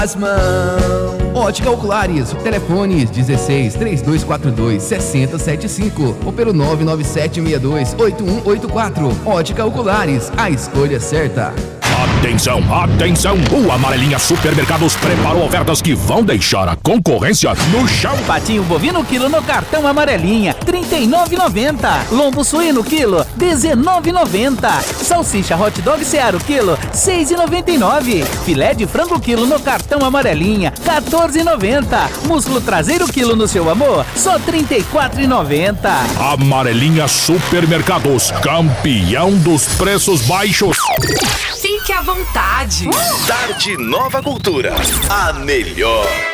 as mãos. Ótica Oculares, telefones 16 3242 6075 ou pelo 997628184. Ótica Oculares, a escolha certa. Atenção, atenção! O Amarelinha Supermercados preparou ofertas que vão deixar a concorrência no chão. Patinho bovino quilo no cartão Amarelinha, R$ 39,90. Lombo suíno quilo, R$ 19,90. Salsicha hot dog Searo quilo, R$ 6,99. Filé de frango quilo no cartão Amarelinha, R$ 14,90. Músculo traseiro quilo no seu amor, só R$ 34,90. Amarelinha Supermercados, campeão dos preços baixos. Fique à vontade. Tarde Nova Cultura, a melhor.